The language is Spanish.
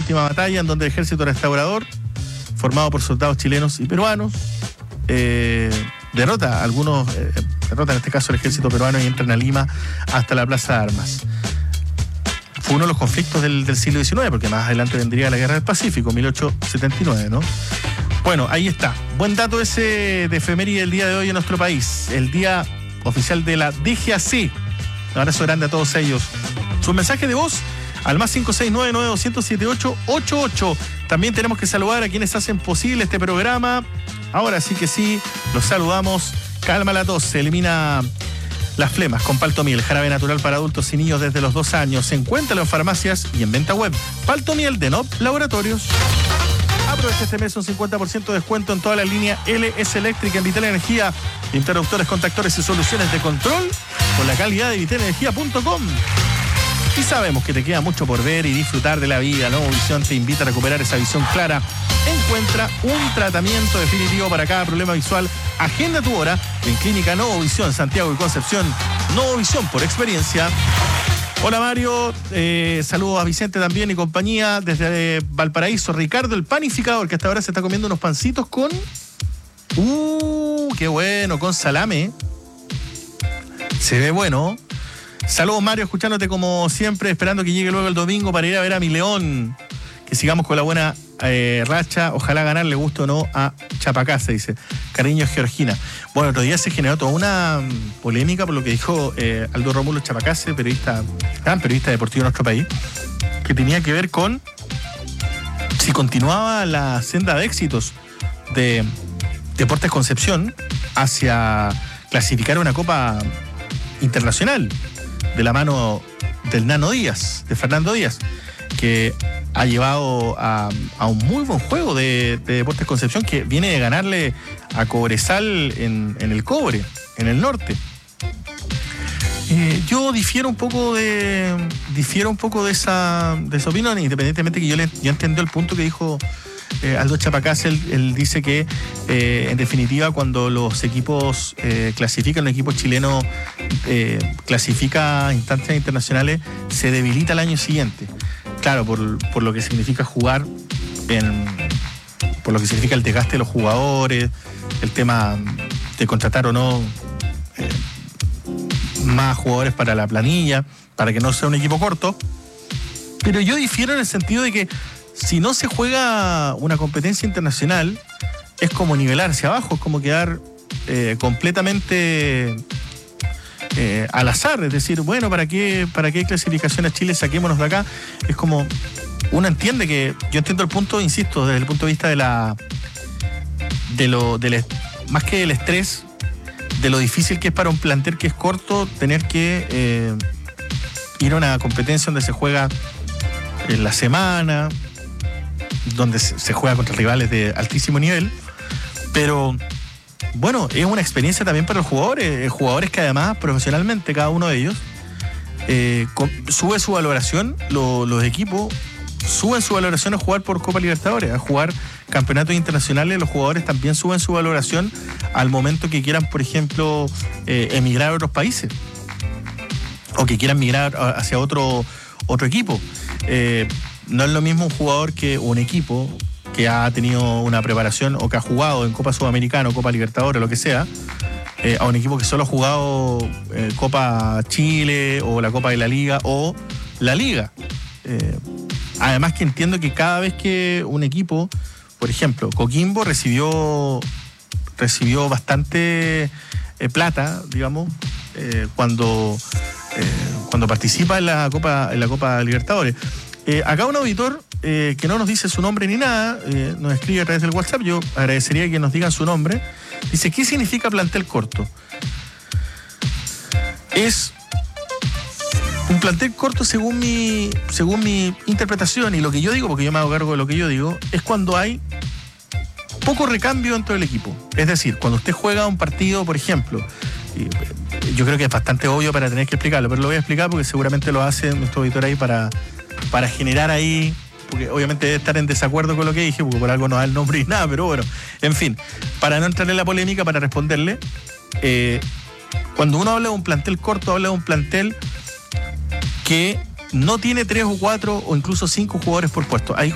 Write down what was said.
última batalla en donde el ejército restaurador, formado por soldados chilenos y peruanos, derrota en este caso el ejército peruano y entran a Lima hasta la Plaza de Armas. Fue uno de los conflictos del siglo XIX, porque más adelante vendría la Guerra del Pacífico, 1879, ¿no? Bueno, ahí está. Buen dato ese de efeméride del día de hoy en nuestro país. El día oficial de la DGAC. Un abrazo grande a todos ellos. Sus mensajes de voz al más 569-9207-888. También tenemos que saludar a quienes hacen posible este programa. Ahora sí que sí, los saludamos. Calma la tos, se elimina las flemas con Paltomiel, jarabe natural para adultos y niños desde los 2 años. Encuéntralo en farmacias y en venta web. Paltomiel de NOP Laboratorios. Aprovecha este mes un 50% de descuento en toda la línea LS Eléctrica en Vital Energía. Interruptores, contactores y soluciones de control con la calidad de vitalenergia.com. Y sabemos que te queda mucho por ver y disfrutar de la vida. Nuevo Visión te invita a recuperar esa visión clara. Encuentra un tratamiento definitivo para cada problema visual. Agenda tu hora en Clínica Nuevo Visión, Santiago y Concepción. Nuevo Visión por experiencia. Hola Mario, saludos a Vicente también y compañía desde Valparaíso. Ricardo, el panificador, que hasta ahora se está comiendo unos pancitos con... qué bueno, con salame. Se ve bueno. Saludos Mario, escuchándote como siempre, esperando que llegue luego el domingo para ir a ver a mi León. Que sigamos con la buena racha, ojalá ganarle gusto o no a Chapacase, dice. Cariño Georgina. Bueno, otro día se generó toda una polémica por lo que dijo Aldo Rómulo Chapacase, gran periodista deportivo de nuestro país, que tenía que ver con si continuaba la senda de éxitos de Deportes Concepción hacia clasificar una Copa Internacional de la mano del Nano Díaz, de Fernando Díaz, que ha llevado a un muy buen juego de Deportes Concepción, que viene de ganarle a Cobresal en el Cobre, en el norte. Yo difiero un poco de esa opinión, independientemente que yo entendí el punto que dijo Aldo Chapacase. Él dice que en definitiva cuando los equipos clasifican, el equipo chileno clasifica a instancias internacionales, se debilita el año siguiente. Claro, por lo que significa jugar, por lo que significa el desgaste de los jugadores, el tema de contratar o no más jugadores para la planilla, para que no sea un equipo corto. Pero yo difiero en el sentido de que si no se juega una competencia internacional, es como nivelarse abajo, es como quedar completamente al azar. Es decir, bueno, ¿para qué clasificación a Chile? Saquémonos de acá. Es como, uno entiende que, yo entiendo el punto, insisto, desde el punto de vista más que del estrés, de lo difícil que es para un plantel que es corto, tener que ir a una competencia donde se juega en la semana, donde se juega contra rivales de altísimo nivel, pero bueno, es una experiencia también para los jugadores que además profesionalmente cada uno de ellos sube su valoración, los equipos suben su valoración a jugar por Copa Libertadores, a jugar campeonatos internacionales. Los jugadores también suben su valoración al momento que quieran, por ejemplo, emigrar a otros países o que quieran migrar hacia otro equipo. No es lo mismo un jugador que un equipo que ha tenido una preparación o que ha jugado en Copa Sudamericana o Copa Libertadores, lo que sea, a un equipo que solo ha jugado Copa Chile o la Copa de la Liga o la Liga. Además que entiendo que cada vez que un equipo, por ejemplo, Coquimbo recibió bastante plata, digamos, cuando participa en la Copa Libertadores. Acá un auditor que no nos dice su nombre ni nada, nos escribe a través del WhatsApp. Yo agradecería que nos digan su nombre. Dice, ¿qué significa plantel corto? Es un plantel corto, según mi interpretación y lo que yo digo, porque yo me hago cargo de lo que yo digo, es cuando hay poco recambio dentro del equipo. Es decir, cuando usted juega un partido, por ejemplo, yo creo que es bastante obvio para tener que explicarlo, pero lo voy a explicar porque seguramente lo hace nuestro auditor ahí para generar ahí, porque obviamente debe estar en desacuerdo con lo que dije, porque por algo no da el nombre y nada, pero bueno, en fin, para no entrar en la polémica, para responderle, cuando uno habla de un plantel corto, habla de un plantel que no tiene 3 o 4 o incluso 5 jugadores por puesto. Hay